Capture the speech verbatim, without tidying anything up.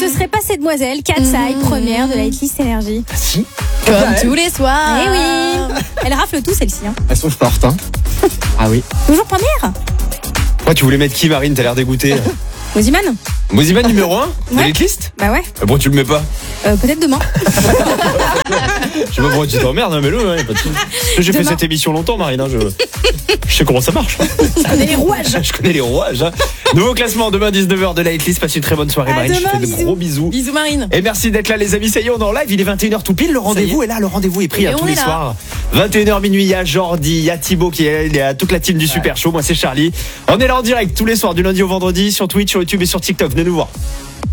ce serait pas cette demoiselle, Katsai, mmh. première de la hitlist Énergie. Ah si. Comme ah, tous les soirs. Eh oui. Elle rafle tout celle-ci. Hein. Elles sont fortes. Hein. Ah oui. Toujours première. Ouais, tu voulais mettre qui, Marine? T'as l'air dégoûtée. Moziman. Moziman numéro un de ouais. l'hitlist? Bah ouais. Ah bon, tu le mets pas? Euh, peut-être demain. Je sais pas pourquoi tu t'emmerdes, hein, mais le, hein, pas de... J'ai demain. fait cette émission longtemps, Marine. Hein, je... je sais comment ça marche. Je connais les rouages. Je connais les rouages. Hein. Nouveau classement demain dix-neuf heures de la hitlist. Passe une très bonne soirée, à Marine. Demain, je te fais de gros bisous. Bisous, Marine. Et merci d'être là, les amis. Ça y est, on est en live. Il est vingt et une heures tout pile. Le rendez-vous est. est là. Le rendez-vous est pris à tous les là. soirs. vingt et une heures minuit. Il y a Jordi, il y a Thibaut qui est, il y a toute la team du ouais. Super Show. Moi, c'est Charlie. On est là en direct tous les soirs, du lundi au vendredi, sur Twitch, sur YouTube et sur TikTok. Venez nous voir.